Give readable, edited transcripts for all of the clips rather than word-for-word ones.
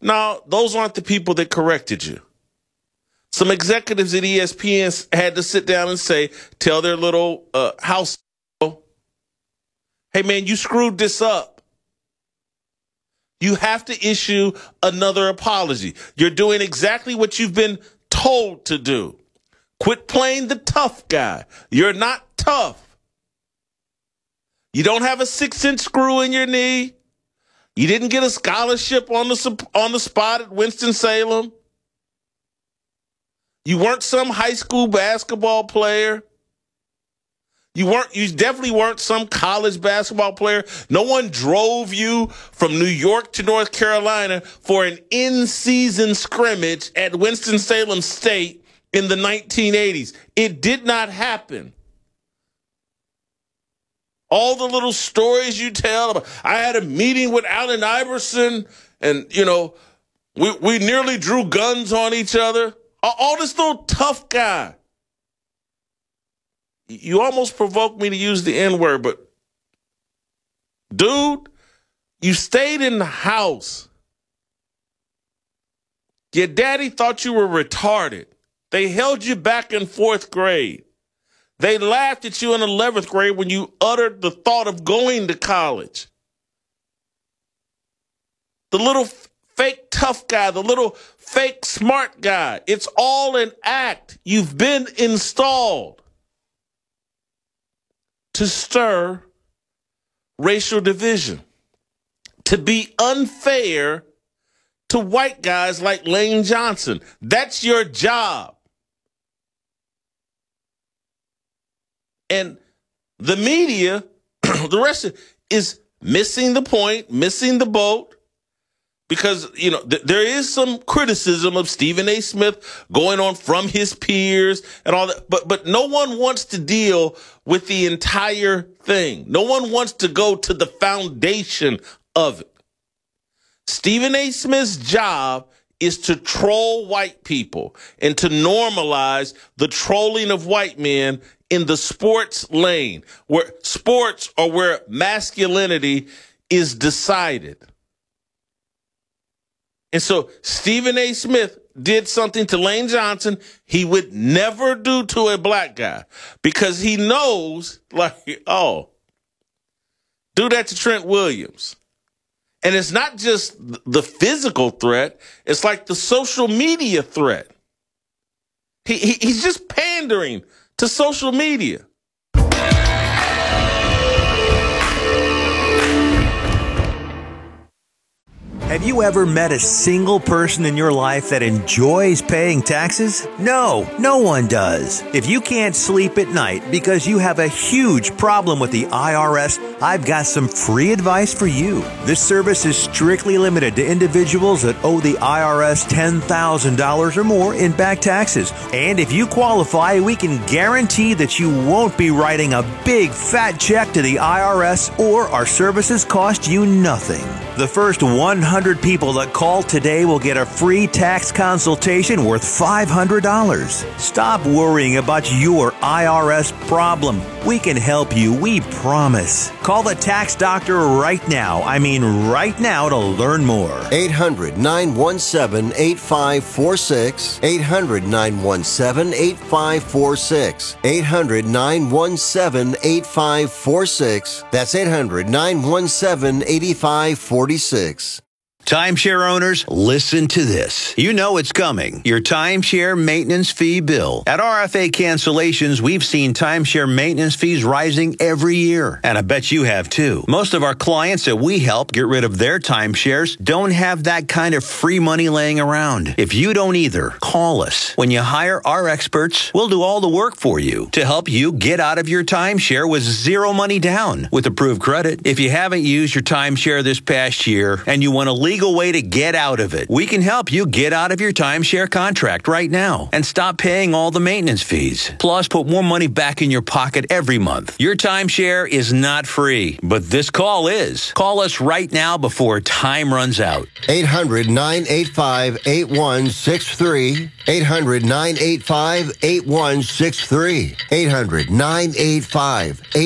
No, those aren't the people that corrected you. Some executives at ESPN had to sit down and tell their little house, hey, man, you screwed this up. You have to issue another apology. You're doing exactly what you've been told to do. Quit playing the tough guy. You're not tough. You don't have a 6-inch screw in your knee. You didn't get a scholarship on the spot at Winston-Salem. You weren't some high school basketball player. You definitely weren't some college basketball player. No one drove you from New York to North Carolina for an in-season scrimmage at Winston-Salem State in the 1980s. It did not happen. All the little stories you tell about, I had a meeting with Allen Iverson and, we nearly drew guns on each other. All this little tough guy. You almost provoked me to use the N-word, but dude, you stayed in the house. Your daddy thought you were retarded. They held you back in 4th grade. They laughed at you in 11th grade when you uttered the thought of going to college. The little fake tough guy, the little fake smart guy. It's all an act. You've been installed to stir racial division, to be unfair to white guys like Lane Johnson. That's your job. And the media, the rest of it, is missing the point, missing the boat. Because, there is some criticism of Stephen A. Smith going on from his peers and all that. But no one wants to deal with the entire thing. No one wants to go to the foundation of it. Stephen A. Smith's job is to troll white people and to normalize the trolling of white men in the sports lane, where sports are where masculinity is decided. And so Stephen A. Smith did something to Lane Johnson he would never do to a black guy, because he knows, do that to Trent Williams. And it's not just the physical threat. It's like the social media threat. He's just pandering to social media. Have you ever met a single person in your life that enjoys paying taxes? No, no one does. If you can't sleep at night because you have a huge problem with the IRS, I've got some free advice for you. This service is strictly limited to individuals that owe the IRS $10,000 or more in back taxes. And if you qualify, we can guarantee that you won't be writing a big fat check to the IRS, or our services cost you nothing. The first 100 people that call today will get a free tax consultation worth $500. Stop worrying about your IRS problem. We can help you, we promise. Call the tax doctor right now. I mean right now, to learn more. 800-917-8546. 800-917-8546. 800-917-8546. That's 800-917-8546. Timeshare owners, listen to this. You know it's coming. Your timeshare maintenance fee bill. At RFA Cancellations, we've seen timeshare maintenance fees rising every year. And I bet you have too. Most of our clients that we help get rid of their timeshares don't have that kind of free money laying around. If you don't either, call us. When you hire our experts, we'll do all the work for you to help you get out of your timeshare with zero money down with approved credit. If you haven't used your timeshare this past year and you want to legal way to get out of it, we can help you get out of your timeshare contract right now and stop paying all the maintenance fees. Plus, put more money back in your pocket every month. Your timeshare is not free, but this call is. Call us right now before time runs out. 800-985-8163. 800-985-8163.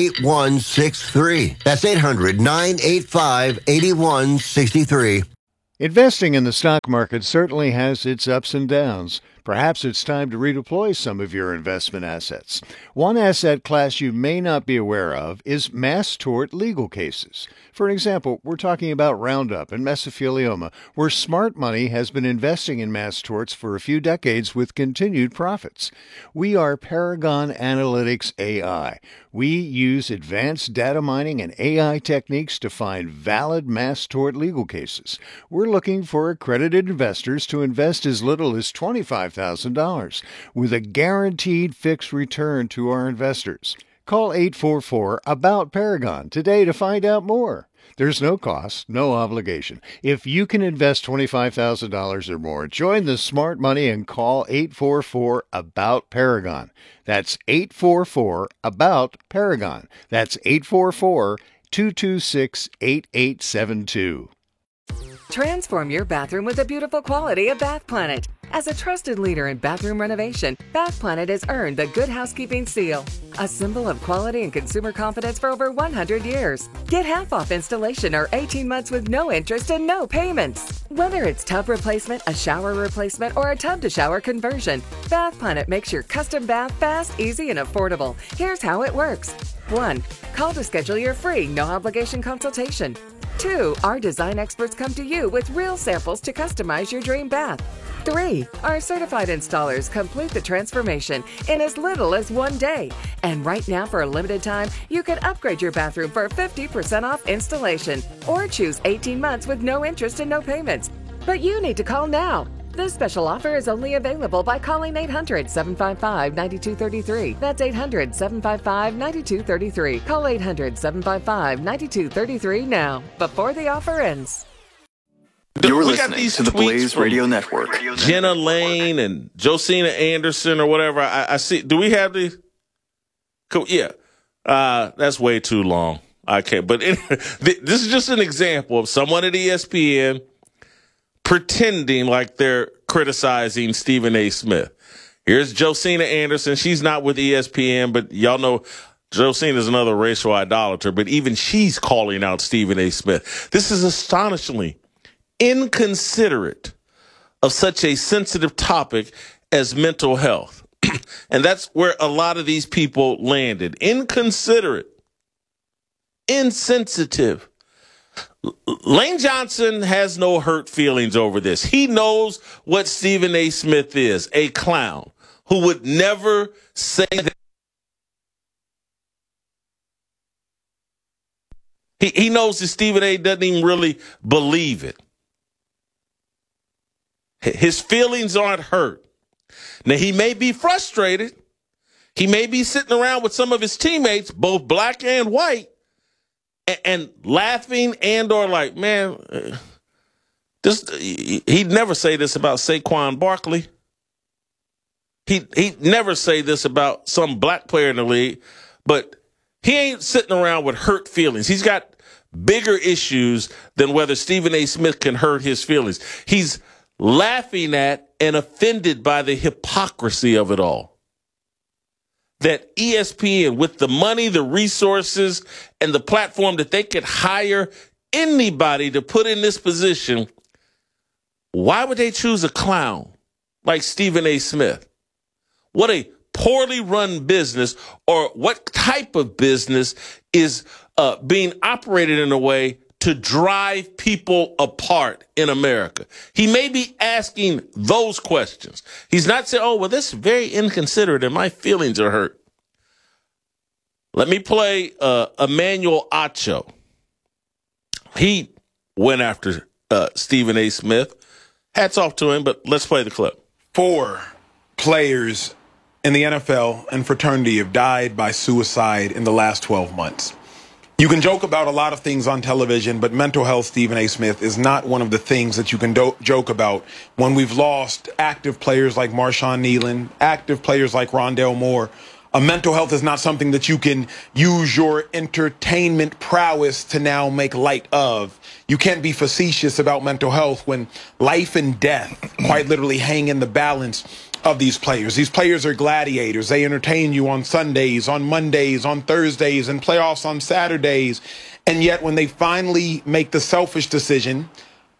800-985-8163. That's 800-985-8163. Investing in the stock market certainly has its ups and downs. Perhaps it's time to redeploy some of your investment assets. One asset class you may not be aware of is mass tort legal cases. For example, we're talking about Roundup and mesothelioma, where smart money has been investing in mass torts for a few decades with continued profits. We are Paragon Analytics AI. We use advanced data mining and AI techniques to find valid mass tort legal cases. We're looking for accredited investors to invest as little as $25,000 with a guaranteed fixed return to our investors. Call 844-ABOUT-PARAGON today to find out more. There's no cost, no obligation. If you can invest $25,000 or more, join the smart money and call 844-ABOUT-PARAGON. That's 844-ABOUT-PARAGON. That's 844-226-8872. Transform your bathroom with the beautiful quality of Bath Planet. As a trusted leader in bathroom renovation, Bath Planet has earned the Good Housekeeping seal, a symbol of quality and consumer confidence for over 100 years. Get half off installation or 18 months with no interest and no payments. Whether it's tub replacement, a shower replacement, or a tub-to-shower conversion, Bath Planet makes your custom bath fast, easy, and affordable. Here's how it works. 1. Call to schedule your free, no-obligation consultation. 2. Our design experts come to you with real samples to customize your dream bath. 3. Our certified installers complete the transformation in as little as 1 day. And right now, for a limited time, you can upgrade your bathroom for 50% off installation or choose 18 months with no interest and no payments. But you need to call now. This special offer is only available by calling 800-755-9233. That's 800-755-9233. Call 800-755-9233 now, before the offer ends. You're listening to the Blaze Radio Network. Jenna Lane and Josina Anderson or whatever. I see. Do we have the? Yeah. That's way too long. I can't. But this is just an example of someone at ESPN pretending like they're criticizing Stephen A. Smith. Here's Josina Anderson. She's not with ESPN, but y'all know Josina is another racial idolater. But even she's calling out Stephen A. Smith. This is astonishingly inconsiderate of such a sensitive topic as mental health. And that's where a lot of these people landed. Inconsiderate, insensitive. Lane Johnson has no hurt feelings over this. He knows what Stephen A. Smith is, a clown who would never say that. He knows that Stephen A. doesn't even really believe it. His feelings aren't hurt. Now, he may be frustrated. He may be sitting around with some of his teammates, both black and white, and laughing and or like, man, he'd never say this about Saquon Barkley. He'd never say this about some black player in the league, but he ain't sitting around with hurt feelings. He's got bigger issues than whether Stephen A. Smith can hurt his feelings. He's laughing at and offended by the hypocrisy of it all. That ESPN, with the money, the resources, and the platform that they could hire anybody to put in this position, why would they choose a clown like Stephen A. Smith? What a poorly run business, or what type of business is being operated in a way to drive people apart in America? He may be asking those questions. He's not saying, oh, well, this is very inconsiderate and my feelings are hurt. Let me play Emmanuel Acho. He went after Stephen A. Smith. Hats off to him, but let's play the clip. 4 players in the NFL and fraternity have died by suicide in the last 12 months. You can joke about a lot of things on television, but mental health, Stephen A. Smith, is not one of the things that you can joke about when we've lost active players like Marshawn Nealon, active players like Rondale Moore. Mental health is not something that you can use your entertainment prowess to now make light of. You can't be facetious about mental health when life and death quite literally hang in the balance of these players. These players are gladiators. They entertain you on Sundays, on Mondays, on Thursdays, and playoffs on Saturdays. And yet when they finally make the selfish decision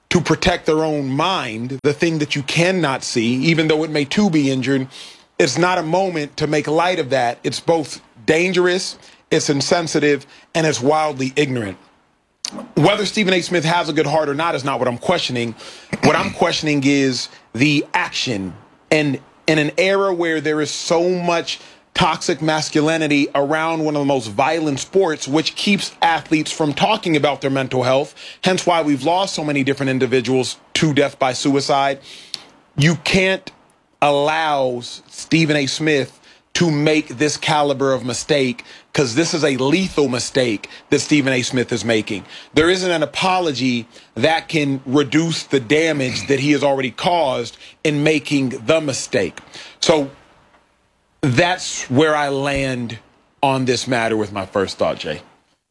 to protect their own mind, the thing that you cannot see, even though it may too be injured. It's not a moment to make light of that. It's both dangerous, it's insensitive, and it's wildly ignorant. Whether Stephen A. Smith has a good heart or not is not what I'm questioning. What I'm questioning is the action. And in an era where there is so much toxic masculinity around one of the most violent sports, which keeps athletes from talking about their mental health, hence why we've lost so many different individuals to death by suicide, you can't allow Stephen A. Smith to make this caliber of mistake, because this is a lethal mistake that Stephen A. Smith is making. There isn't an apology that can reduce the damage that he has already caused in making the mistake. So that's where I land on this matter with my first thought, Jay.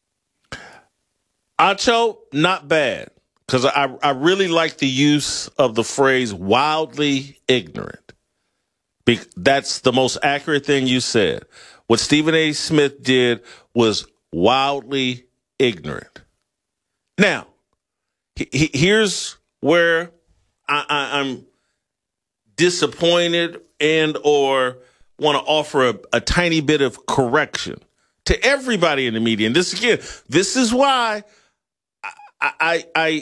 Acho, not bad, because I really like the use of the phrase wildly ignorant. That's the most accurate thing you said. What Stephen A. Smith did was wildly ignorant. Now, here's where I'm disappointed and or want to offer a tiny bit of correction to everybody in the media. And this is why I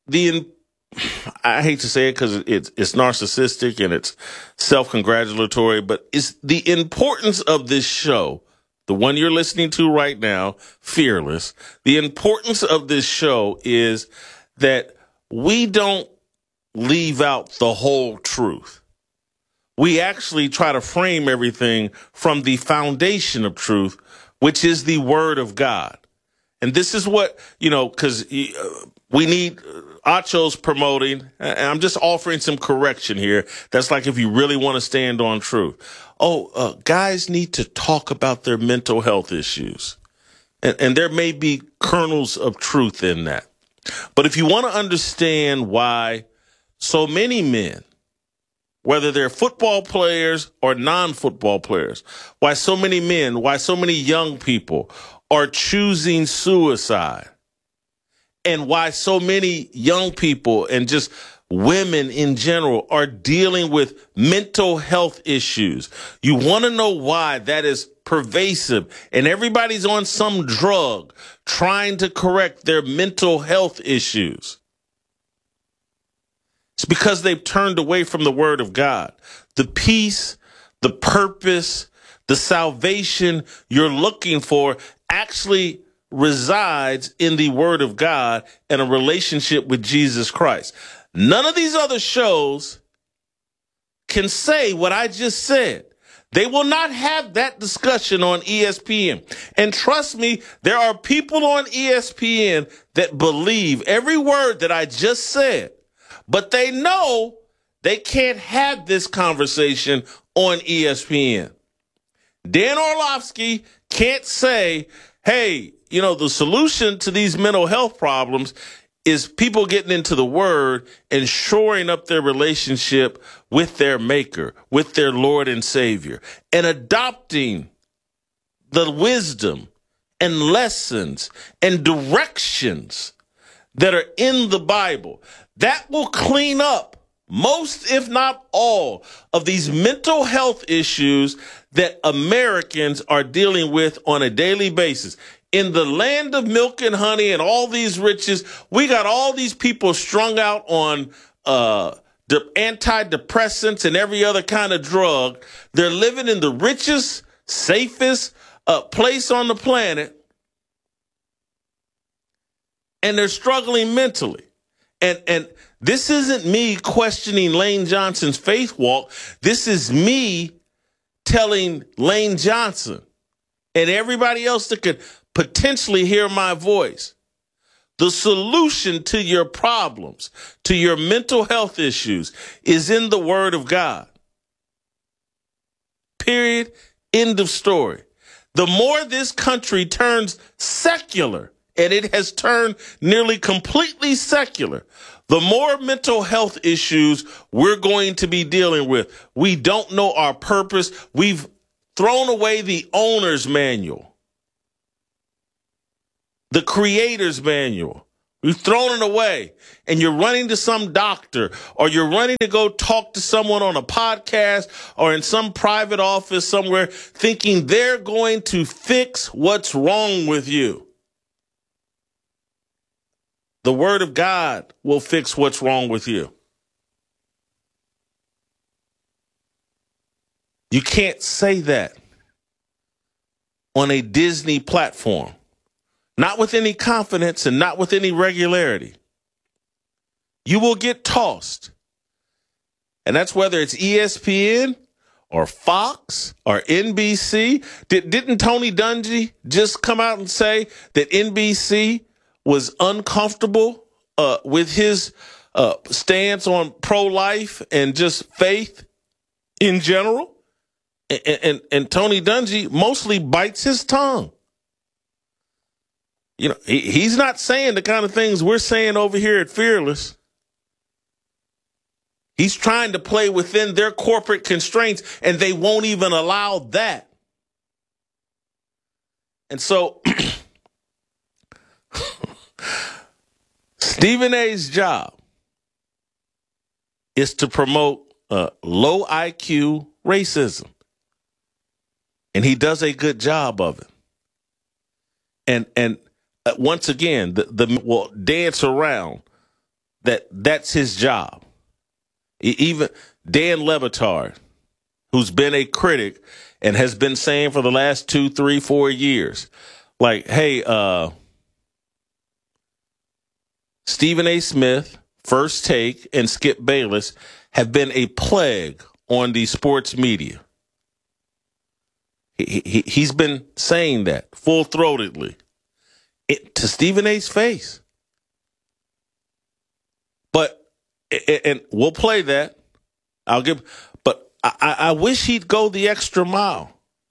hate to say it because it's narcissistic and it's self-congratulatory, but it's the importance of this show, the one you're listening to right now, Fearless. The importance of this show is that we don't leave out the whole truth. We actually try to frame everything from the foundation of truth, which is the Word of God. And this is what, because we need Acho's promoting, and I'm just offering some correction here. That's like if you really want to stand on truth. Guys need to talk about their mental health issues. And there may be kernels of truth in that. But if you want to understand why so many men, whether they're football players or non-football players, why so many men, why so many young people are choosing suicide, and why so many young people and just women in general are dealing with mental health issues. You want to know why that is pervasive and everybody's on some drug trying to correct their mental health issues. It's because they've turned away from the Word of God. The peace, the purpose, the salvation you're looking for actually resides in the Word of God and a relationship with Jesus Christ. None of these other shows can say what I just said. They will not have that discussion on ESPN. And trust me, there are people on ESPN that believe every word that I just said, but they know they can't have this conversation on ESPN. Dan Orlovsky can't say, hey, the solution to these mental health problems is people getting into the Word and shoring up their relationship with their Maker, with their Lord and Savior, and adopting the wisdom and lessons and directions that are in the Bible. That will clean up most, if not all, of these mental health issues that Americans are dealing with on a daily basis. In the land of milk and honey and all these riches, we got all these people strung out on antidepressants and every other kind of drug. They're living in the richest, safest place on the planet, and they're struggling mentally. And this isn't me questioning Lane Johnson's faith walk. This is me telling Lane Johnson and everybody else that could potentially hear my voice, the solution to your problems, to your mental health issues, is in the Word of God. Period. End of story. The more this country turns secular, and it has turned nearly completely secular, the more mental health issues we're going to be dealing with. We don't know our purpose. We've thrown away the owner's manual, the creator's manual. You've thrown it away, and you're running to some doctor, or you're running to go talk to someone on a podcast or in some private office somewhere, thinking they're going to fix what's wrong with you. The Word of God will fix what's wrong with you. You can't say that on a Disney platform. Not with any confidence and not with any regularity. You will get tossed. And that's whether it's ESPN or Fox or NBC. Didn't Tony Dungy just come out and say that NBC was uncomfortable with his stance on pro-life and just faith in general? And Tony Dungy mostly bites his tongue. You know, he's not saying the kind of things we're saying over here at Fearless. He's trying to play within their corporate constraints, and they won't even allow that. And so Stephen A's job is to promote low IQ racism. And he does a good job of it. And once again, the will dance around that's his job. Even Dan Le Batard, who's been a critic and has been saying for the last 2, 3, 4 years, like, hey, Stephen A. Smith, First Take, and Skip Bayless have been a plague on the sports media. He's been saying that full-throatedly to Stephen A's face. But, and we'll play that. But I wish he'd go the extra mile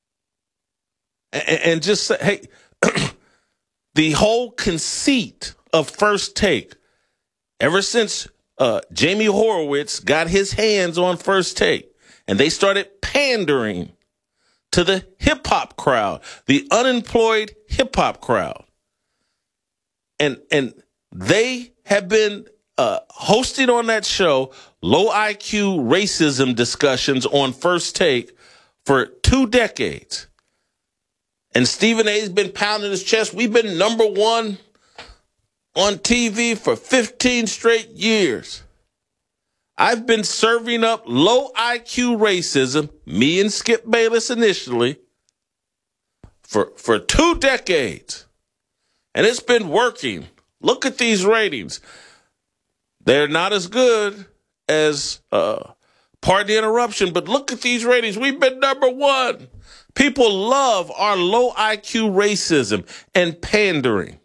and just say, hey, the whole conceit of First Take, ever since Jamie Horowitz got his hands on First Take and they started pandering to the hip-hop crowd, the unemployed hip-hop crowd. And they have been hosting on that show low IQ racism discussions on First Take for 2 decades. And Stephen A's been pounding his chest. We've been number 1 on TV for 15 straight years. I've been serving up low IQ racism, me and Skip Bayless initially, for 2 decades. And it's been working. Look at these ratings. They're not as good as, pardon the interruption, but look at these ratings. We've been number 1. People love our low IQ racism and pandering.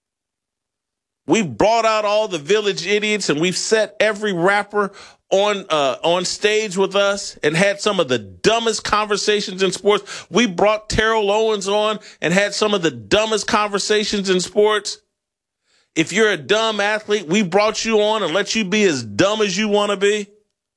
We've brought out all the village idiots, and we've set every rapper on stage with us and had some of the dumbest conversations in sports. We brought Terrell Owens on and had some of the dumbest conversations in sports. If you're a dumb athlete, we brought you on and let you be as dumb as you want to be.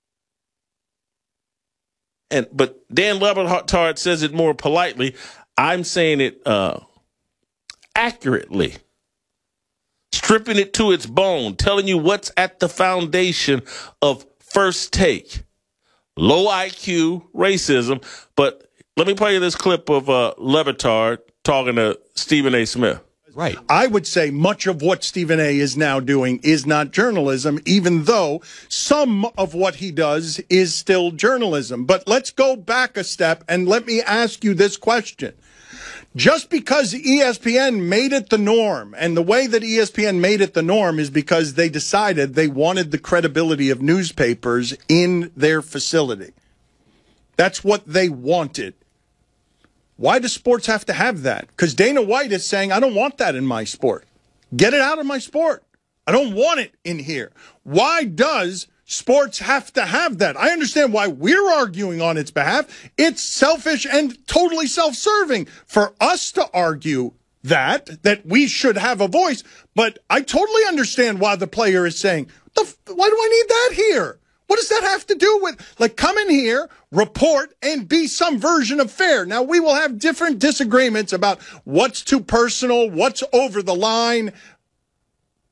But Dan Le Batard says it more politely. I'm saying it accurately. Stripping it to its bone, telling you what's at the foundation of First Take. Low IQ racism. But let me play you this clip of Le Batard talking to Stephen A. Smith. Right. I would say much of what Stephen A. is now doing is not journalism, even though some of what he does is still journalism. But let's go back a step and let me ask you this question. Just because ESPN made it the norm, and the way that ESPN made it the norm is because they decided they wanted the credibility of newspapers in their facility. That's what they wanted. Why does sports have to have that? Because Dana White is saying, I don't want that in my sport. Get it out of my sport. I don't want it in here. Why does sports have to have that? I understand why we're arguing on its behalf. It's selfish and totally self-serving for us to argue that we should have a voice. But I totally understand why the player is saying, why do I need that here? What does that have to do with, like, come in here, report, and be some version of fair? Now, we will have different disagreements about what's too personal, what's over the line.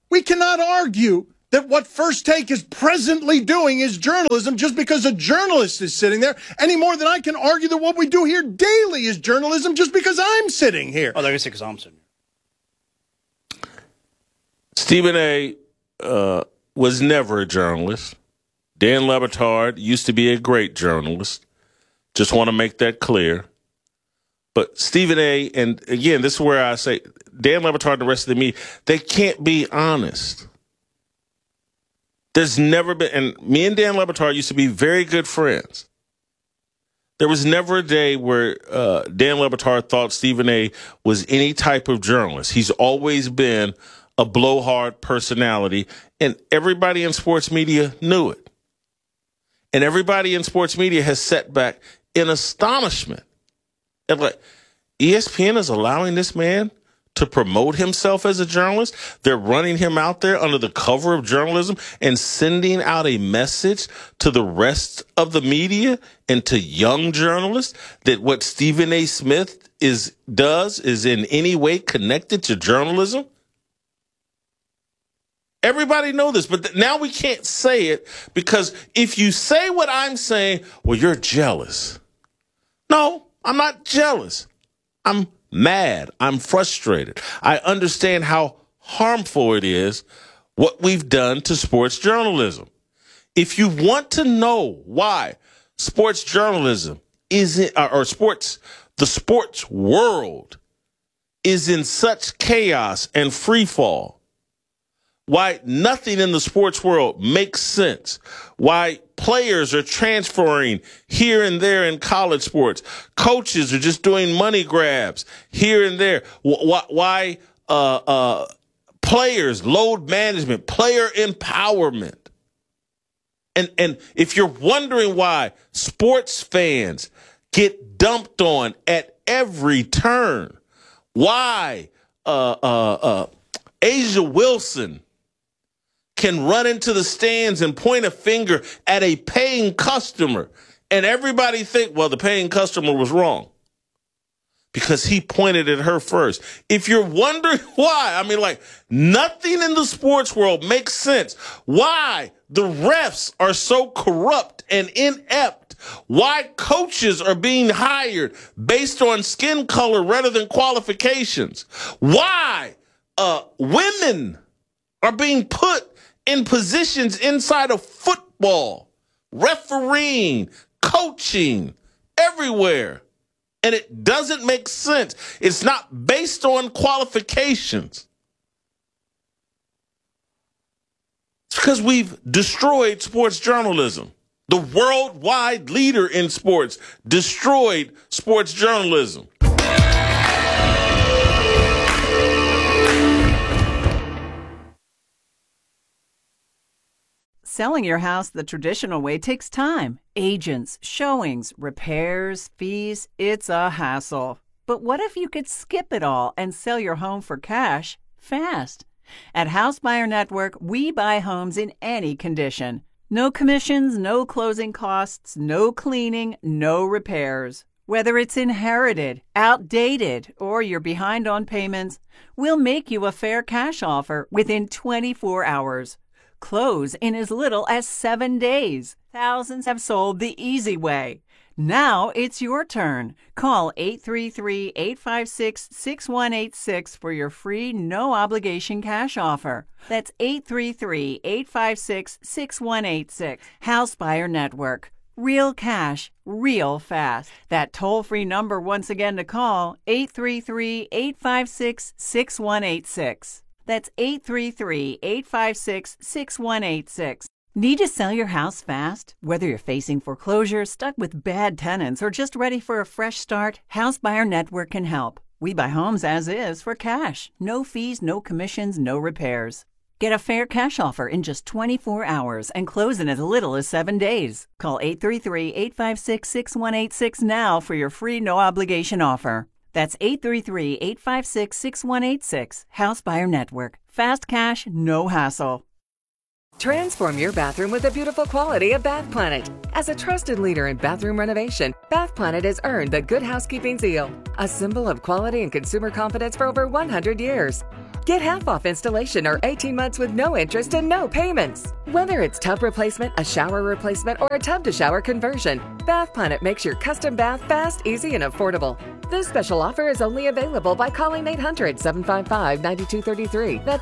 We cannot argue that what First Take is presently doing is journalism just because a journalist is sitting there, any more than I can argue that what we do here daily is journalism just because I'm sitting here. Oh, they're going to say because I'm sitting here. Stephen A. Was never a journalist. Dan Le Batard used to be a great journalist. Just want to make that clear. But Stephen A., and again, this is where I say Dan Le Batard and the rest of the media, they can't be honest. There's never been, and me and Dan Le Batard used to be very good friends. There was never a day where Dan Le Batard thought Stephen A. was any type of journalist. He's always been a blowhard personality, and everybody in sports media knew it. And everybody in sports media has sat back in astonishment. And like, ESPN is allowing this man to promote himself as a journalist. They're running him out there under the cover of journalism and sending out a message to the rest of the media and to young journalists that what Stephen A. Smith does is in any way connected to journalism. Everybody know this, but now we can't say it because if you say what I'm saying, well, you're jealous. No, I'm not jealous. I'm mad. I'm frustrated. I understand how harmful it is what we've done to sports journalism. If you want to know why sports journalism the sports world is in such chaos and free fall, why nothing in the sports world makes sense, why players are transferring here and there in college sports, coaches are just doing money grabs here and there, why players, load management, player empowerment. And if you're wondering why sports fans get dumped on at every turn, why Asia Wilson can run into the stands and point a finger at a paying customer, and everybody think, well, the paying customer was wrong because he pointed at her first. If you're wondering why, I mean, like, nothing in the sports world makes sense. Why the refs are so corrupt and inept, why coaches are being hired based on skin color rather than qualifications, why women are being put in positions inside of football, refereeing, coaching, everywhere. And it doesn't make sense. It's not based on qualifications. It's because we've destroyed sports journalism. The worldwide leader in sports destroyed sports journalism. Selling your house the traditional way takes time. Agents, showings, repairs, fees, it's a hassle. But what if you could skip it all and sell your home for cash fast? At House Buyer Network, we buy homes in any condition. No commissions, no closing costs, no cleaning, no repairs. Whether it's inherited, outdated, or you're behind on payments, we'll make you a fair cash offer within 24 hours. Close in as little as 7 days. Thousands have sold the easy way. Now it's your turn. Call 833-856-6186 for your free, no-obligation cash offer. That's 833-856-6186. House Buyer Network. Real cash, real fast. That toll-free number once again to call, 833-856-6186. That's 833-856-6186. Need to sell your house fast? Whether you're facing foreclosure, stuck with bad tenants, or just ready for a fresh start, House Buyer Network can help. We buy homes as is for cash. No fees, no commissions, no repairs. Get a fair cash offer in just 24 hours and close in as little as 7 days. Call 833-856-6186 now for your free no-obligation offer. That's 833-856-6186. House Buyer Network. Fast cash, no hassle. Transform your bathroom with the beautiful quality of Bath Planet. As a trusted leader in bathroom renovation, Bath Planet has earned the Good Housekeeping seal, a symbol of quality and consumer confidence for over 100 years. Get half off installation or 18 months with no interest and no payments. Whether it's tub replacement, a shower replacement, or a tub-to-shower conversion, Bath Planet makes your custom bath fast, easy, and affordable. This special offer is only available by calling 800-755-9233. That's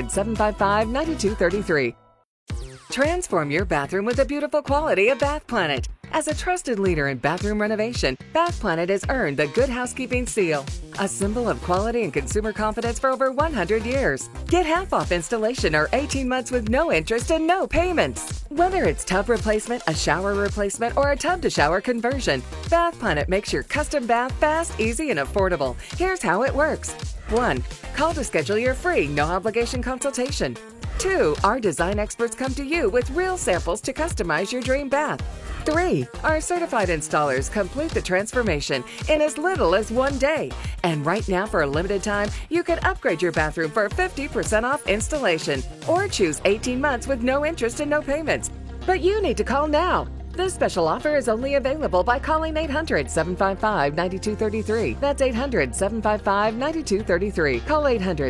800-755-9233. Transform your bathroom with the beautiful quality of Bath Planet. As a trusted leader in bathroom renovation, Bath Planet has earned the Good Housekeeping seal, a symbol of quality and consumer confidence for over 100 years. Get half off installation or 18 months with no interest and no payments. Whether it's tub replacement, a shower replacement, or a tub-to-shower conversion, Bath Planet makes your custom bath fast, easy, and affordable. Here's how it works. 1. Call to schedule your free, no-obligation consultation. 2. Our design experts come to you with real samples to customize your dream bath. 3. Our certified installers complete the transformation in as little as 1 day. And right now, for a limited time, you can upgrade your bathroom for 50% off installation or choose 18 months with no interest and no payments. But you need to call now. This special offer is only available by calling 800-755-9233. That's 800-755-9233. Call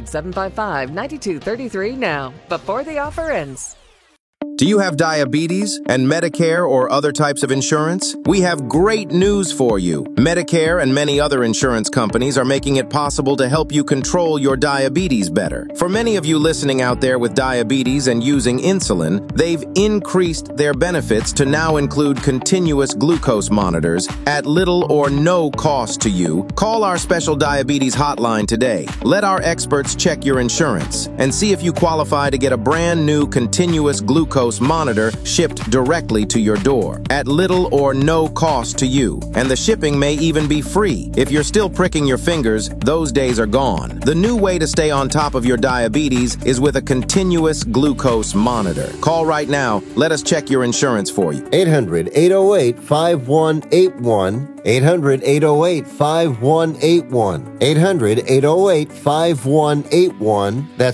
800-755-9233 now, before the offer ends. Do you have diabetes and Medicare or other types of insurance? We have great news for you. Medicare and many other insurance companies are making it possible to help you control your diabetes better. For many of you listening out there with diabetes and using insulin, they've increased their benefits to now include continuous glucose monitors at little or no cost to you. Call our special diabetes hotline today. Let our experts check your insurance and see if you qualify to get a brand new continuous glucose monitor shipped directly to your door at little or no cost to you. And the shipping may even be free. If you're still pricking your fingers, those days are gone. The new way to stay on top of your diabetes is with a continuous glucose monitor. Call right now. Let us check your insurance for you. 800-808-5181. 800-808-5181. 800-808-5181. That's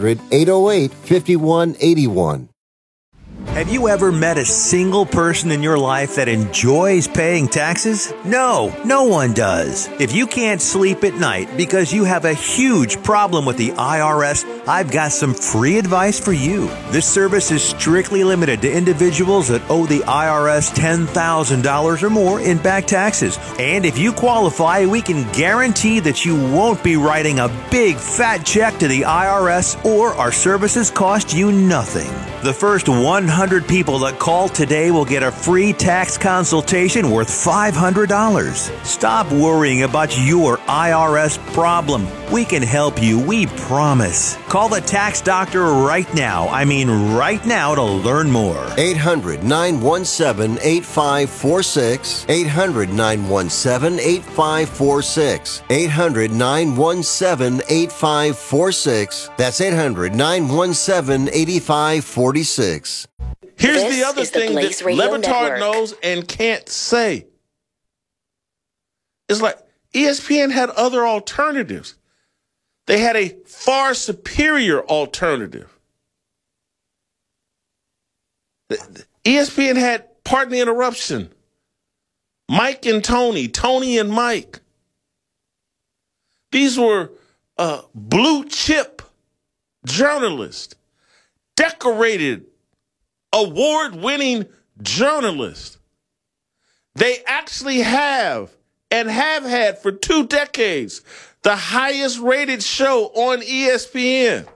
800-808-5181. Have you ever met a single person in your life that enjoys paying taxes? No, no one does. If you can't sleep at night because you have a huge problem with the IRS, I've got some free advice for you. This service is strictly limited to individuals that owe the IRS $10,000 or more in back taxes. And if you qualify, we can guarantee that you won't be writing a big fat check to the IRS, or our services cost you nothing. The first 100 people that call today will get a free tax consultation worth $500. Stop worrying about your IRS problem. We can help you, we promise. Call the tax doctor right now. I mean right now, to learn more. 800-917-8546. 800-917-8546. 800-917-8546. That's 800-917-8546. Here's the other thing that Levitard knows and can't say. It's like ESPN had other alternatives. They had a far superior alternative. ESPN had, pardon the interruption, Mike and Tony, Tony and Mike. These were blue chip journalists, decorated, award-winning journalists. They actually have and have had for 2 decades the highest rated show on ESPN.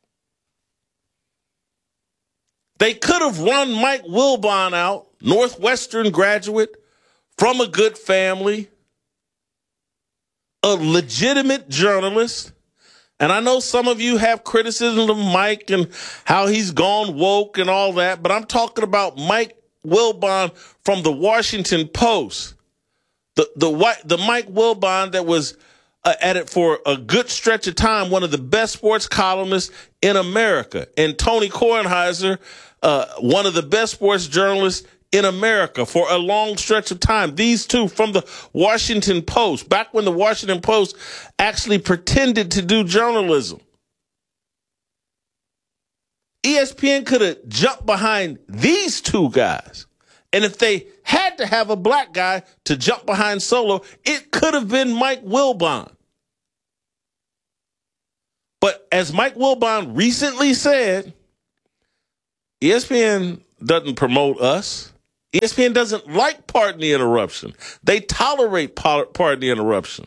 They could have run Mike Wilbon out, Northwestern graduate, from a good family, a legitimate journalist. And I know some of you have criticism of Mike and how he's gone woke and all that, but I'm talking about Mike Wilbon from the Washington Post. The Mike Wilbon that was at it for a good stretch of time, one of the best sports columnists in America. And Tony Kornheiser, one of the best sports journalists in America for a long stretch of time. These two from the Washington Post, back when the Washington Post actually pretended to do journalism. ESPN could have jumped behind these two guys. And if they had to have a black guy to jump behind solo, it could have been Mike Wilbon. But as Mike Wilbon recently said, ESPN doesn't promote us. ESPN doesn't like Pardon the Interruption. They tolerate Pardon the Interruption.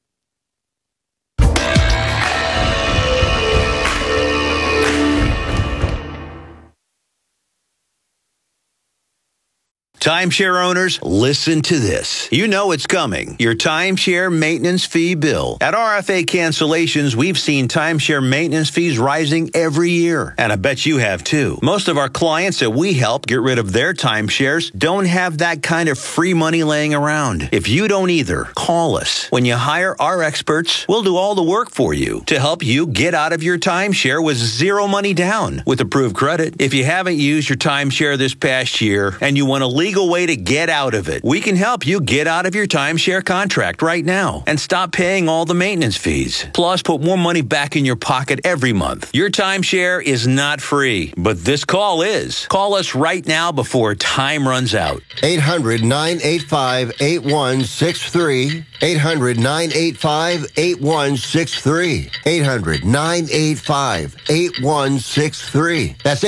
Timeshare owners, listen to this. You know it's coming. Your timeshare maintenance fee bill. At RFA Cancellations, we've seen timeshare maintenance fees rising every year. And I bet you have too. Most of our clients that we help get rid of their timeshares don't have that kind of free money laying around. If you don't either, call us. When you hire our experts, we'll do all the work for you to help you get out of your timeshare with zero money down with approved credit. If you haven't used your timeshare this past year and you want to legal way to get out of it, we can help you get out of your timeshare contract right now and stop paying all the maintenance fees. Plus, put more money back in your pocket every month. Your timeshare is not free, but this call is. Call us right now before time runs out. 800-985-8163. 800-985-8163. 800-985-8163. That's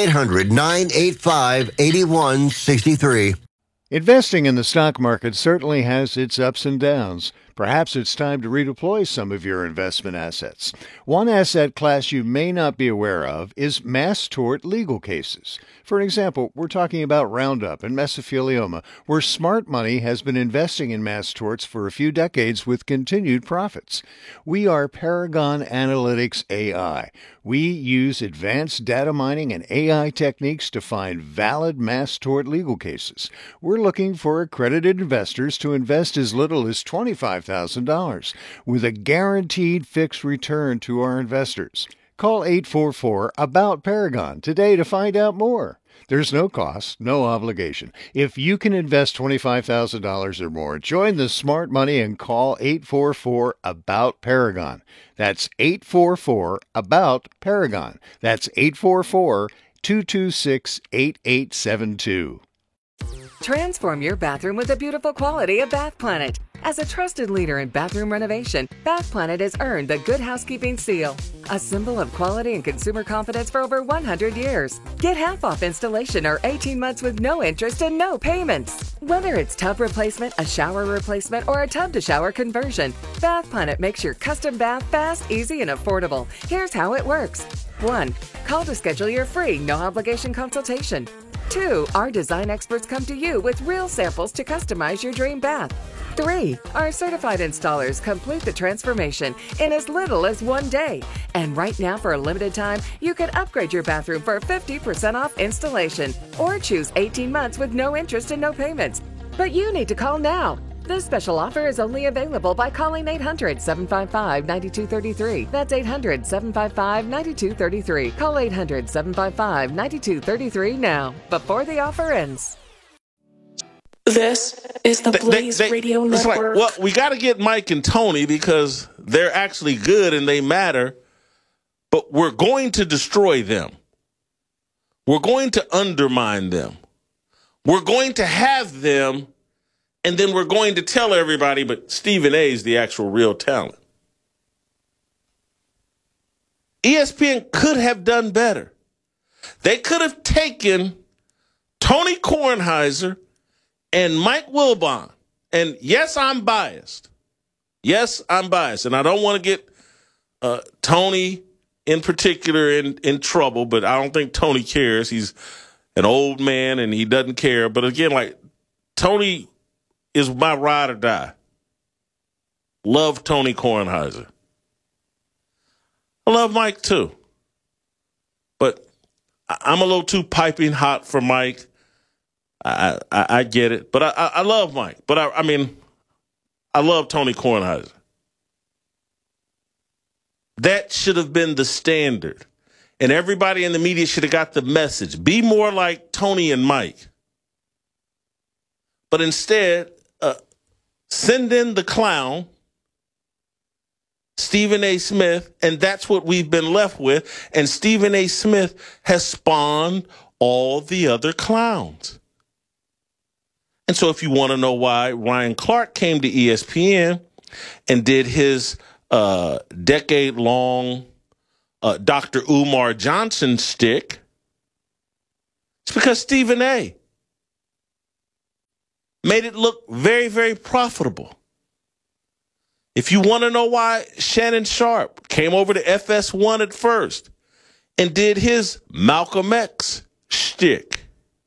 800-985-8163. Investing in the stock market certainly has its ups and downs. Perhaps it's time to redeploy some of your investment assets. One asset class you may not be aware of is mass tort legal cases. For example, we're talking about Roundup and mesothelioma, where smart money has been investing in mass torts for a few decades with continued profits. We are Paragon Analytics AI. We use advanced data mining and AI techniques to find valid mass tort legal cases. We're looking for accredited investors to invest as little as $25,000 with a guaranteed fixed return to our investors. Call 844-ABOUT-PARAGON today to find out more. There's no cost, no obligation. If you can invest $25,000 or more, join the smart money and call 844-ABOUT-PARAGON. That's 844-ABOUT-PARAGON. That's 844-226-8872. Transform your bathroom with the beautiful quality of Bath Planet. As a trusted leader in bathroom renovation, Bath Planet has earned the Good Housekeeping Seal, a symbol of quality and consumer confidence for over 100 years. Get half off installation or 18 months with no interest and no payments. Whether it's tub replacement, a shower replacement, or a tub-to-shower conversion, Bath Planet makes your custom bath fast, easy, and affordable. Here's how it works. 1. Call to schedule your free, no-obligation consultation. 2. Our design experts come to you with real samples to customize your dream bath. 3. Our certified installers complete the transformation in as little as 1 day. And right now, for a limited time, you can upgrade your bathroom for 50% off installation or choose 18 months with no interest and no payments. But you need to call now. This special offer is only available by calling 800-755-9233. That's 800-755-9233. Call 800-755-9233 now, before the offer ends. This is the Blaze Radio Network. It's like, well, we got to get Mike and Tony because they're actually good and they matter, but we're going to destroy them. We're going to undermine them. We're going to have them, and then we're going to tell everybody, but Stephen A is the actual real talent. ESPN could have done better. They could have taken Tony Kornheiser and Mike Wilbon. And yes, I'm biased. Yes, I'm biased. And I don't want to get Tony in particular in trouble, but I don't think Tony cares. He's an old man and he doesn't care. But again, like, Tony is my ride or die. Love Tony Kornheiser. I love Mike too. But I'm a little too piping hot for Mike. I get it. But I love Mike. But I mean, I love Tony Kornheiser. That should have been the standard. And everybody in the media should have got the message. Be more like Tony and Mike. But instead, send in the clown, Stephen A. Smith, and that's what we've been left with. And Stephen A. Smith has spawned all the other clowns. And so if you want to know why Ryan Clark came to ESPN and did his decade-long Dr. Umar Johnson stick. It's because Stephen A. made it look very, very profitable. If you want to know why Shannon Sharp came over to FS1 at first and did his Malcolm X shtick,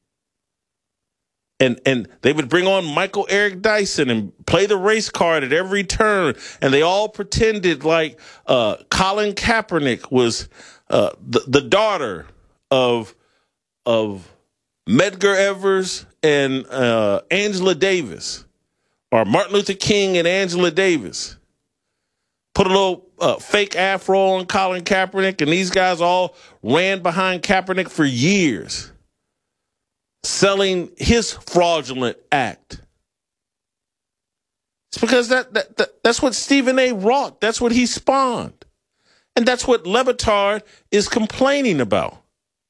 and they would bring on Michael Eric Dyson and play the race card at every turn, and they all pretended like Colin Kaepernick was the daughter of Medgar Evers and Angela Davis, or Martin Luther King and Angela Davis. Put a little fake afro on Colin Kaepernick, and these guys all ran behind Kaepernick for years, selling his fraudulent act. It's because that's what Stephen A. wrought. That's what he spawned. And that's what Le Batard is complaining about.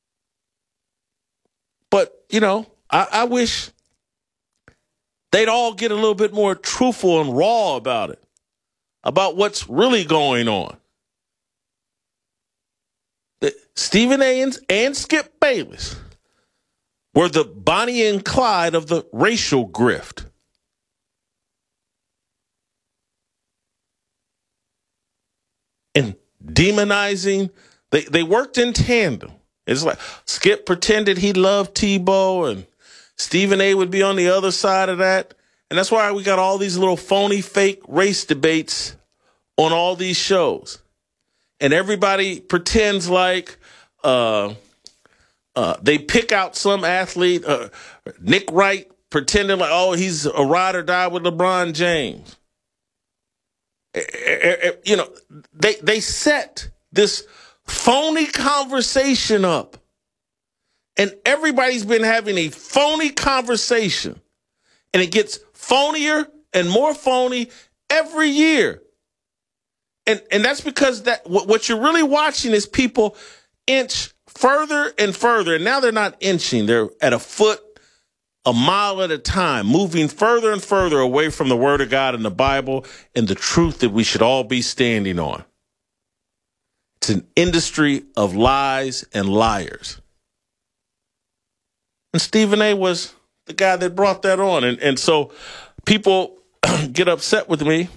But, you know, I wish they'd all get a little bit more truthful and raw about it, about what's really going on. Stephen A. and Skip Bayless were the Bonnie and Clyde of the racial grift. And demonizing, they worked in tandem. It's like Skip pretended he loved Tebow, and Stephen A. would be on the other side of that. And that's why we got all these little phony fake race debates on all these shows. And everybody pretends like they pick out some athlete. Nick Wright pretending like, oh, he's a ride or die with LeBron James. You know, they set this phony conversation up. And everybody's been having a phony conversation. And it gets phonier and more phony every year. And that's because what you're really watching is people inch further and further. And now they're not inching. They're at a foot, a mile at a time, moving further and further away from the Word of God and the Bible and the truth that we should all be standing on. It's an industry of lies and liars. And Stephen A. was the guy that brought that on. And so people get upset with me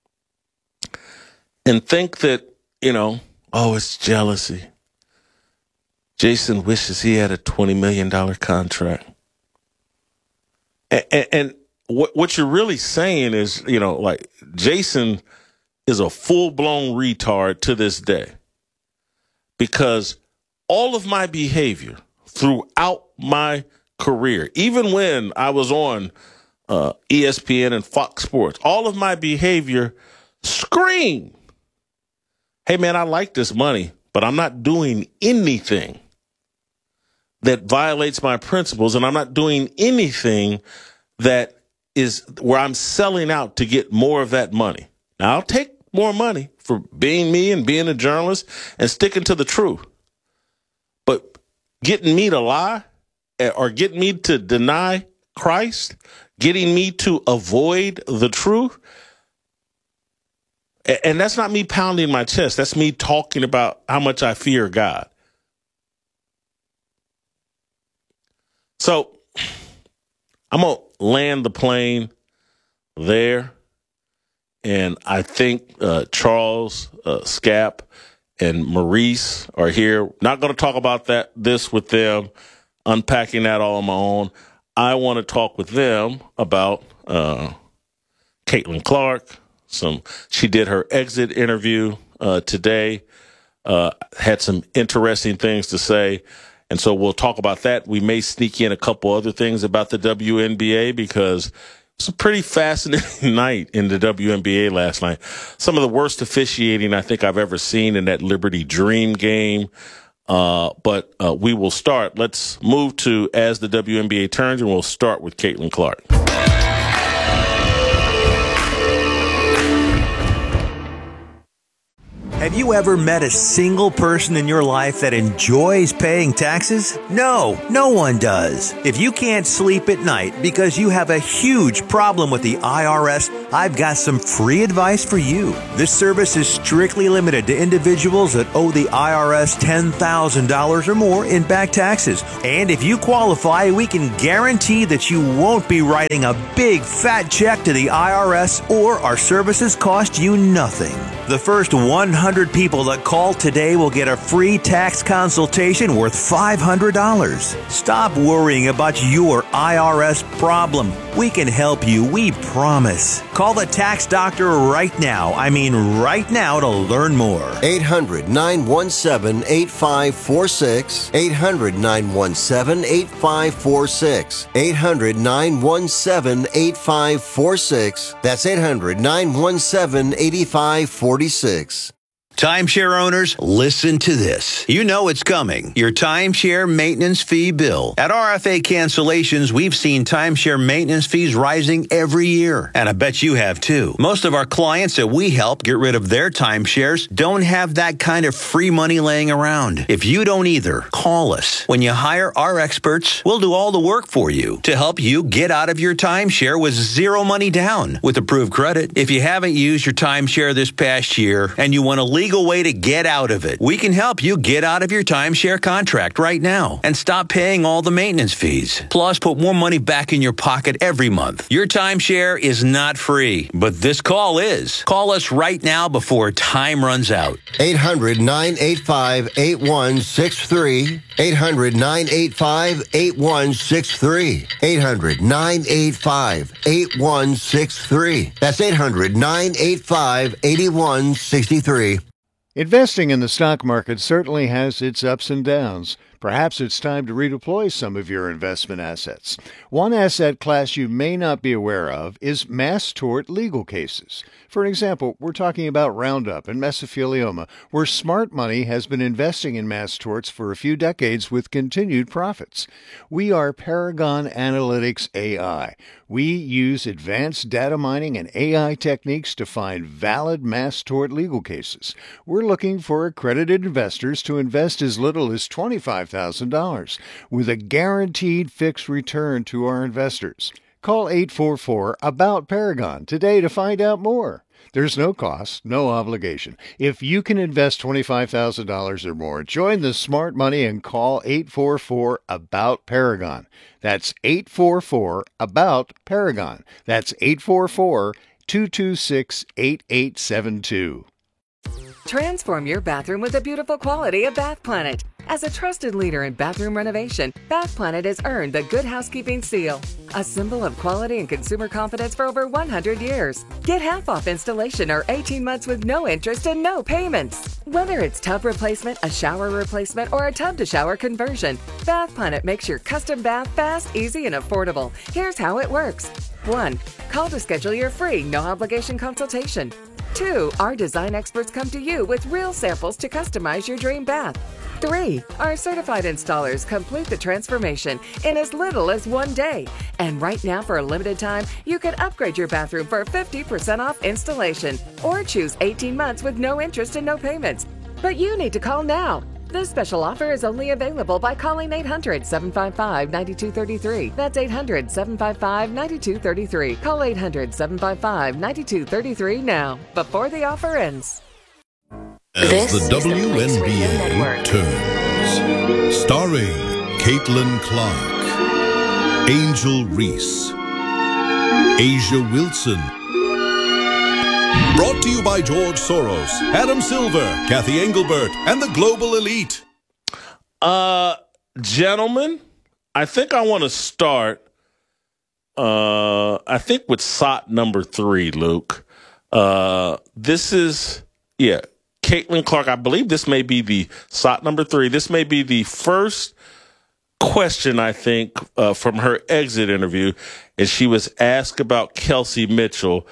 and think that, you know, oh, it's jealousy. Jason wishes he had a $20 million contract. And what you're really saying is, you know, like Jason is a full-blown retard to this day, because all of my behavior throughout my career, even when I was on ESPN and Fox Sports, all of my behavior screamed, hey, man, I like this money, but I'm not doing anything that violates my principles, and I'm not doing anything that is where I'm selling out to get more of that money. Now, I'll take more money for being me and being a journalist and sticking to the truth. But getting me to lie or getting me to deny Christ, getting me to avoid the truth, and that's not me pounding my chest. That's me talking about how much I fear God. So I'm going to land the plane there. And I think Charles Scapp and Maurice are here. Not going to talk about this with them, unpacking that all on my own. I want to talk with them about Caitlin Clark. She did her exit interview today, had some interesting things to say. And so we'll talk about that. We may sneak in a couple other things about the WNBA, because it's a pretty fascinating night in the WNBA last night. Some of the worst officiating I think I've ever seen in that Liberty Dream game. But we will start. Let's move to As the WNBA Turns, and we'll start with Caitlin Clark. Have you ever met a single person in your life that enjoys paying taxes? No, no one does. If you can't sleep at night because you have a huge problem with the IRS, I've got some free advice for you. This service is strictly limited to individuals that owe the IRS $10,000 or more in back taxes. And if you qualify, we can guarantee that you won't be writing a big fat check to the IRS, or our services cost you nothing. The first 100 people that call today will get a free tax consultation worth $500. Stop worrying about your IRS problem. We can help you, we promise. Call the tax doctor right now. I mean right now to learn more. 800-917-8546. 800-917-8546. 800-917-8546. That's 800-917-8546. Timeshare owners, listen to this. You know it's coming. Your timeshare maintenance fee bill. At RFA Cancellations, we've seen timeshare maintenance fees rising every year. And I bet you have too. Most of our clients that we help get rid of their timeshares don't have that kind of free money laying around. If you don't either, call us. When you hire our experts, we'll do all the work for you to help you get out of your timeshare with zero money down with approved credit. If you haven't used your timeshare this past year and you want to leave way to get out of it, we can help you get out of your timeshare contract right now and stop paying all the maintenance fees. Plus, put more money back in your pocket every month. Your timeshare is not free, but this call is. Call us right now before time runs out. 800-985-8163. 800-985-8163. 800-985-8163. That's 800-985-8163. Investing in the stock market certainly has its ups and downs. Perhaps it's time to redeploy some of your investment assets. One asset class you may not be aware of is mass tort legal cases. For example, we're talking about Roundup and mesothelioma, where smart money has been investing in mass torts for a few decades with continued profits. We are Paragon Analytics AI. We use advanced data mining and AI techniques to find valid mass tort legal cases. We're looking for accredited investors to invest as little as $25,000 with a guaranteed fixed return to our investors. Call 844-ABOUT-PARAGON today to find out more. There's no cost, no obligation. If you can invest $25,000 or more, join the smart money and call 844-ABOUT-PARAGON. That's 844-ABOUT-PARAGON. That's 844-226-8872. Transform your bathroom with the beautiful quality of Bath Planet. As a trusted leader in bathroom renovation, Bath Planet has earned the Good Housekeeping seal, a symbol of quality and consumer confidence for over 100 years. Get half off installation or 18 months with no interest and no payments. Whether it's tub replacement, a shower replacement, or a tub-to-shower conversion, Bath Planet makes your custom bath fast, easy, and affordable. Here's how it works. 1. Call to schedule your free, no-obligation consultation. 2. Our design experts come to you with real samples to customize your dream bath. 3. Our certified installers complete the transformation in as little as 1 day. And right now, for a limited time, you can upgrade your bathroom for 50% off installation or choose 18 months with no interest and no payments. But you need to call now. This special offer is only available by calling 800-755-9233. That's 800-755-9233. Call 800-755-9233 now, before the offer ends. As the WNBA turns, starring Caitlin Clark, Angel Reese, Asia Wilson. Brought to you by George Soros, Adam Silver, Kathy Engelbert, and the Global Elite. Gentlemen, I think I want to start, with SOT number 3, Luke. This is, Caitlin Clark. I believe this may be the SOT number 3. This may be the first question, I think, from her exit interview, and she was asked about Kelsey Mitchell.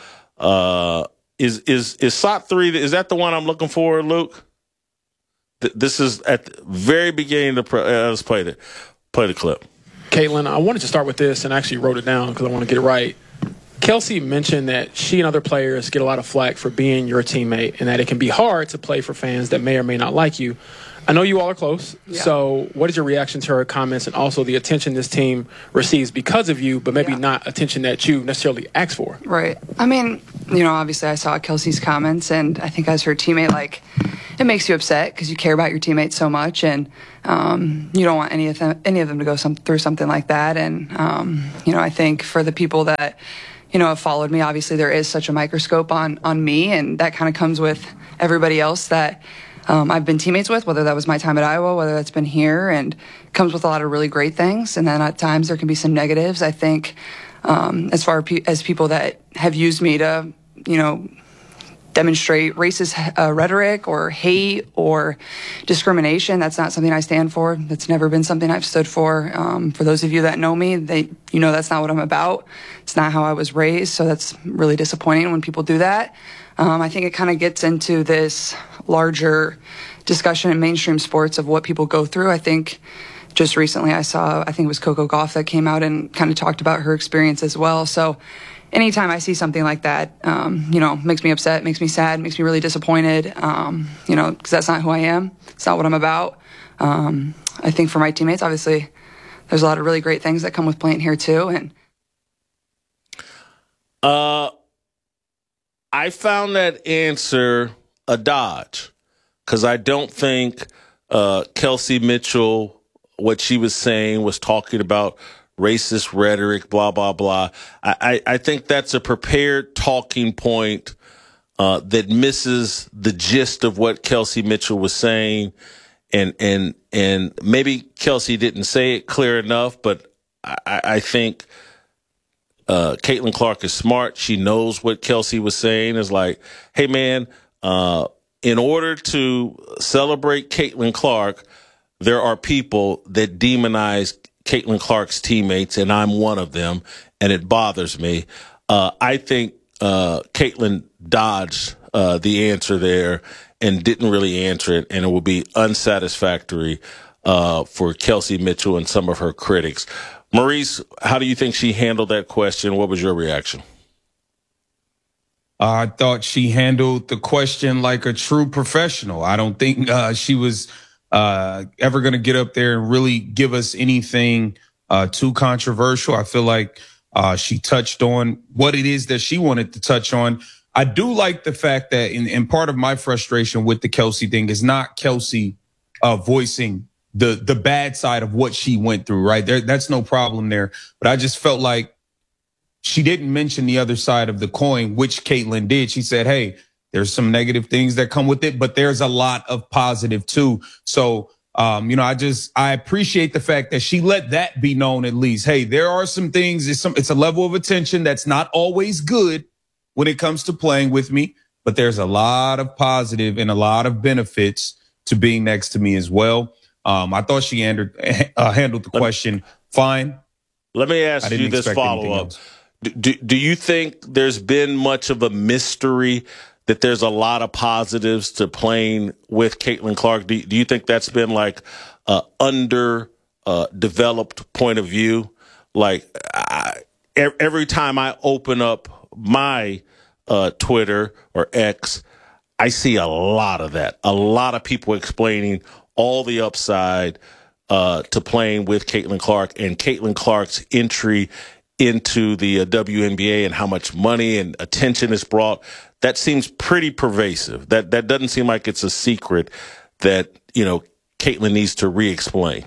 Is SOT 3, is that the one I'm looking for, Luke? This is at the very beginning of let's play the clip. Caitlin, I wanted to start with this and actually wrote it down because I want to get it right. Kelsey mentioned that she and other players get a lot of flack for being your teammate and that it can be hard to play for fans that may or may not like you. I know you all are close, so what is your reaction to her comments and also the attention this team receives because of you, but maybe not attention that you necessarily asked for? Right. I mean, obviously I saw Kelsey's comments, and I think as her teammate, it makes you upset because you care about your teammates so much, and you don't want any of them to go through something like that. And, I think for the people that, have followed me, obviously there is such a microscope on me, and that kind of comes with everybody else that I've been teammates with, whether that was my time at Iowa, whether that's been here, and comes with a lot of really great things. And then at times there can be some negatives. I think as far as people that have used me to, demonstrate racist rhetoric or hate or discrimination, that's not something I stand for. That's never been something I've stood for. For those of you that know me, that's not what I'm about. It's not how I was raised. So that's really disappointing when people do that. I think it kind of gets into this larger discussion in mainstream sports of what people go through. I think just recently I think it was Coco Gauff that came out and kind of talked about her experience as well. So anytime I see something like that, makes me upset, makes me sad, makes me really disappointed, because that's not who I am. It's not what I'm about. I think for my teammates, obviously, there's a lot of really great things that come with playing here too. And I found that answer a dodge because I don't think Kelsey Mitchell, what she was saying, was talking about racist rhetoric, blah, blah, blah. I think that's a prepared talking point that misses the gist of what Kelsey Mitchell was saying. And maybe Kelsey didn't say it clear enough, but I think Caitlin Clark is smart. She knows what Kelsey was saying is like, hey, man, in order to celebrate Caitlin Clark, there are people that demonize Caitlin Clark's teammates, and I'm one of them, and it bothers me. I think Caitlin dodged the answer there and didn't really answer it, and it will be unsatisfactory for Kelsey Mitchell and some of her critics. Maurice, how do you think she handled that question? What was your reaction? I thought she handled the question like a true professional. I don't think she was ever going to get up there and really give us anything too controversial. I feel like she touched on what it is that she wanted to touch on. I do like the fact that, and part of my frustration with the Kelsey thing is not Kelsey voicing the bad side of what she went through, right? That's no problem there. But I just felt like she didn't mention the other side of the coin, which Caitlin did. She said, hey, there's some negative things that come with it, but there's a lot of positive too. So, I appreciate the fact that she let that be known at least. Hey, there are some things, it's a level of attention that's not always good when it comes to playing with me, but there's a lot of positive and a lot of benefits to being next to me as well. I thought she handled the question fine. Let me ask you this follow-up. Do you think there's been much of a mystery that there's a lot of positives to playing with Caitlin Clark? Do you think that's been like underdeveloped point of view? Like every time I open up my Twitter or X, I see a lot of that. A lot of people explaining all the upside to playing with Caitlin Clark and Caitlin Clark's entry into the WNBA and how much money and attention is brought. That seems pretty pervasive. That doesn't seem like it's a secret that, Caitlin needs to re-explain.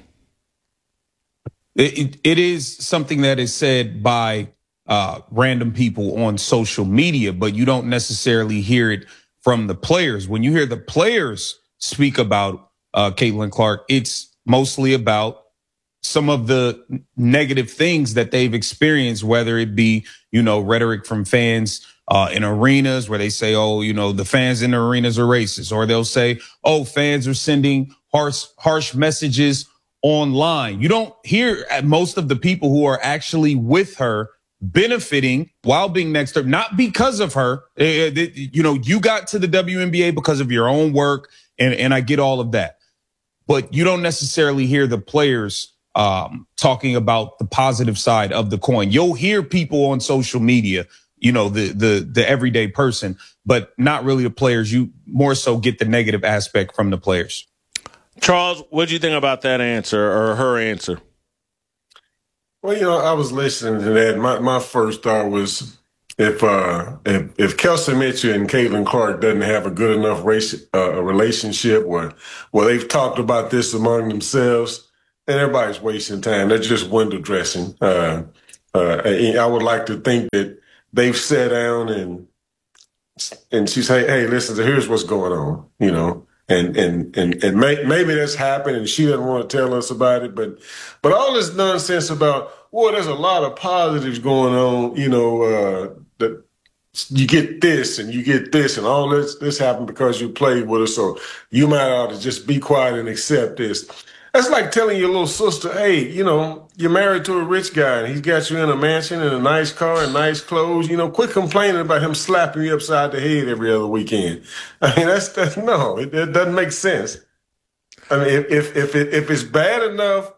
It is something that is said by random people on social media, but you don't necessarily hear it from the players. When you hear the players speak about Caitlin Clark, it's mostly about some of the negative things that they've experienced, whether it be, rhetoric from fans in arenas where they say, the fans in the arenas are racist, or they'll say, fans are sending harsh messages online. You don't hear most of the people who are actually with her benefiting while being next to her, not because of her. You got to the WNBA because of your own work, and I get all of that. But you don't necessarily hear the players talking about the positive side of the coin. You'll hear people on social media, you know, the everyday person, but not really the players. You more so get the negative aspect from the players. Charles, what do you think about that answer or her answer? Well, you know, I was listening to that. My first thought was if Kelsey Mitchell and Caitlin Clark doesn't have a good enough relationship where they've talked about this among themselves, then everybody's wasting time. They're just window dressing. I would like to think that they've sat down and she's hey, listen, here's what's going on, you know. And maybe that's happened and she doesn't want to tell us about it, but all this nonsense about, well, there's a lot of positives going on, you know, that you get this and you get this and all this happened because you played with us, so you might ought to just be quiet and accept this. That's like telling your little sister, hey, you know, you're married to a rich guy and he's got you in a mansion and a nice car and nice clothes. You know, quit complaining about him slapping you upside the head every other weekend. I mean, that's no, it doesn't make sense. I mean, if it's bad enough,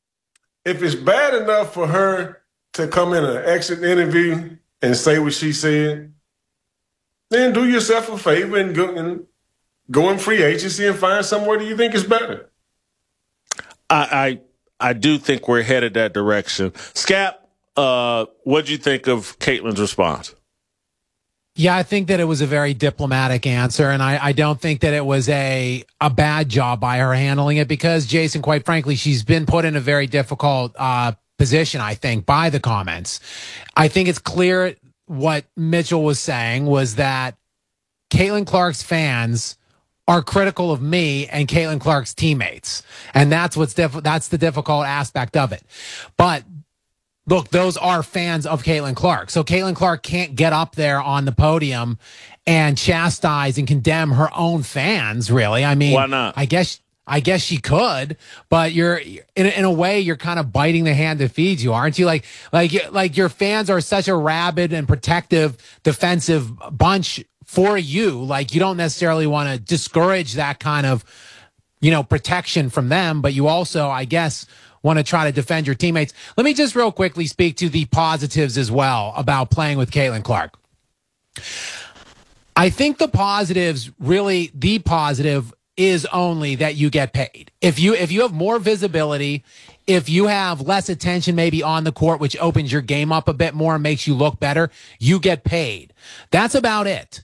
for her to come in an exit interview and say what she said, then do yourself a favor and go in free agency and find somewhere that you think is better. I do think we're headed that direction. Scap, what'd you think of Caitlin's response? Yeah, I think that it was a very diplomatic answer, and I don't think that it was a bad job by her handling it because, Jason, quite frankly, she's been put in a very difficult position, I think, by the comments. I think it's clear what Mitchell was saying was that Caitlin Clark's fans are critical of me and Caitlin Clark's teammates. And that's that's the difficult aspect of it. But look, those are fans of Caitlin Clark. So Caitlin Clark can't get up there on the podium and chastise and condemn her own fans, really. I mean, why not? I guess she could, but you're in a way you're kind of biting the hand that feeds you, aren't you? Like your fans are such a rabid and protective, defensive bunch for you. Like, you don't necessarily want to discourage that kind of, you know, protection from them, but you also, I guess, want to try to defend your teammates. Let me just real quickly speak to the positives as well about playing with Caitlin Clark. I think the positives, really the positive is only that you get paid. If you have more visibility, if you have less attention maybe on the court, which opens your game up a bit more and makes you look better, you get paid. That's about it.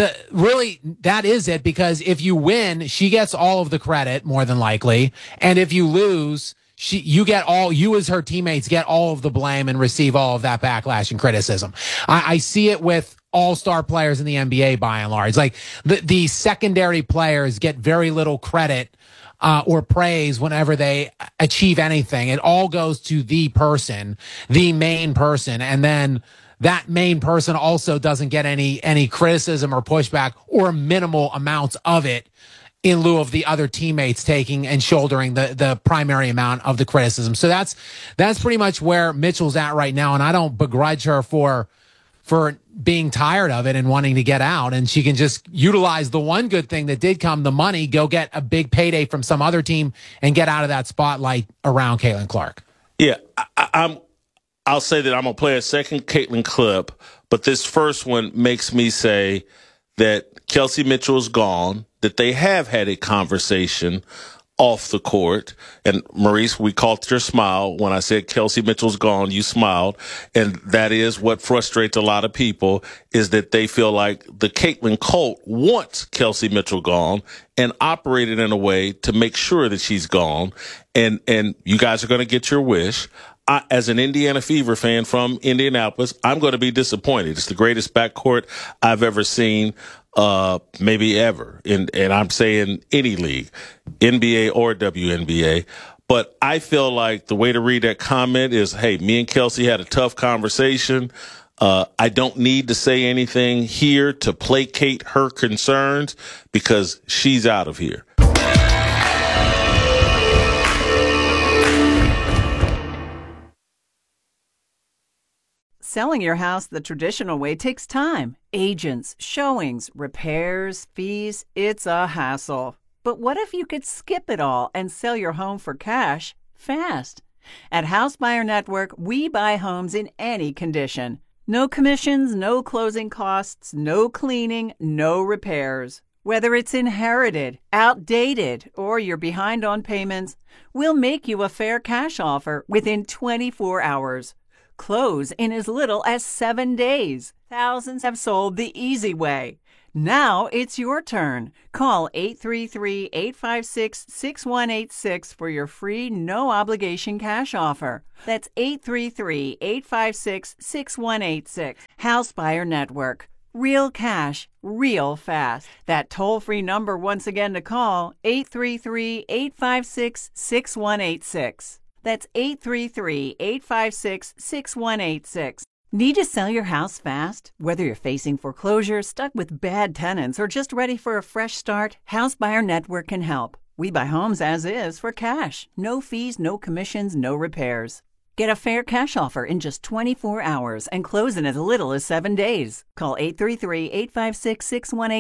That is it, because if you win, she gets all of the credit more than likely. And if you lose, you as her teammates get all of the blame and receive all of that backlash and criticism. I see it with all-star players in the NBA by and large. Like the secondary players get very little credit or praise whenever they achieve anything. It all goes to the person, the main person, and then that main person also doesn't get any criticism or pushback or minimal amounts of it in lieu of the other teammates taking and shouldering the primary amount of the criticism. So that's pretty much where Mitchell's at right now, and I don't begrudge her for being tired of it and wanting to get out, and she can just utilize the one good thing that did come, the money, go get a big payday from some other team and get out of that spotlight around Caitlin Clark. Yeah, I'll say that I'm going to play a second Caitlin clip, but this first one makes me say that Kelsey Mitchell is gone, that they have had a conversation off the court. And Maurice, we caught your smile when I said Kelsey Mitchell's gone. You smiled. And that is what frustrates a lot of people, is that they feel like the Caitlin cult wants Kelsey Mitchell gone and operated in a way to make sure that she's gone. And you guys are going to get your wish. As an Indiana Fever fan from Indianapolis, I'm going to be disappointed. It's the greatest backcourt I've ever seen, maybe ever. And I'm saying any league, NBA or WNBA. But I feel like the way to read that comment is, hey, me and Kelsey had a tough conversation. I don't need to say anything here to placate her concerns because she's out of here. Selling your house the traditional way takes time. Agents, showings, repairs, fees, it's a hassle. But what if you could skip it all and sell your home for cash fast? At House Buyer Network, we buy homes in any condition. No commissions, no closing costs, no cleaning, no repairs. Whether it's inherited, outdated, or you're behind on payments, we'll make you a fair cash offer within 24 hours. Close in as little as 7 days. Thousands have sold the easy way. Now it's your turn. Call 833-856-6186 for your free, no-obligation cash offer. That's 833-856-6186. House Buyer Network. Real cash, real fast. That toll-free number once again to call, 833-856-6186. That's 833-856-6186. Need to sell your house fast? Whether you're facing foreclosure, stuck with bad tenants, or just ready for a fresh start, House Buyer Network can help. We buy homes as is for cash. No fees, no commissions, no repairs. Get a fair cash offer in just 24 hours and close in as little as 7 days. Call 833-856-6186.